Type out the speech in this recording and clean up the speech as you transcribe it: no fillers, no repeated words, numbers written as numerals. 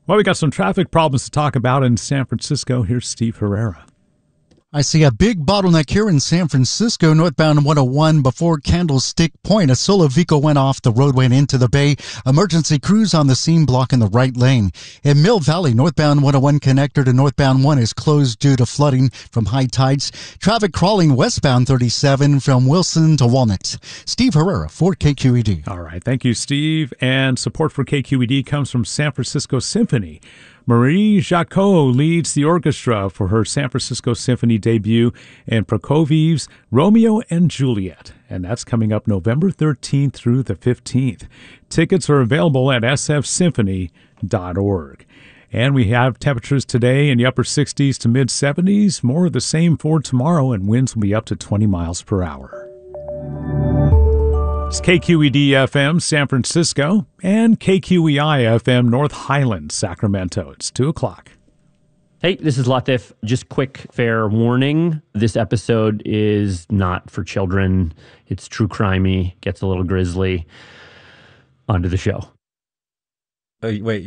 Well, we got some traffic problems to talk about in San Francisco. Here's Steve Herrera. I see a big bottleneck here in San Francisco, northbound 101 before Candlestick Point. A solo vehicle went off the roadway and into the bay. Emergency crews on the scene blocking the right lane. In Mill Valley, northbound 101 connector to northbound 1 is closed due to flooding from high tides. Traffic crawling westbound 37 from Wilson to Walnut. Steve Herrera for KQED. All right. Thank you, Steve. And support for KQED comes from San Francisco Symphony. Marie Jacot leads the orchestra for her San Francisco Symphony debut and Prokofiev's Romeo and Juliet. And that's coming up November 13th through the 15th. Tickets are available at sfsymphony.org. And we have temperatures today in the upper 60s to mid 70s. More of the same for tomorrow, and winds will be up to 20 miles per hour. It's KQED-FM San Francisco and KQEI-FM North Highlands, Sacramento. It's 2 o'clock. Hey, this is Latif. Just quick fair warning. This episode is not for children. It's true crimey, gets a little grisly. On to the show. Wait,